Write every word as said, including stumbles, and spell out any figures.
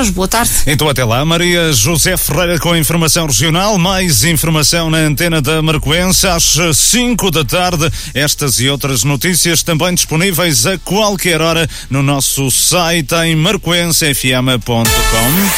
Jorge, boa tarde. Então até lá, Maria José Ferreira com a informação regional, mais informação na antena da Marcoense às cinco da tarde. Estas e outras notícias também disponíveis a qualquer hora no nosso site em marcoense f m ponto com.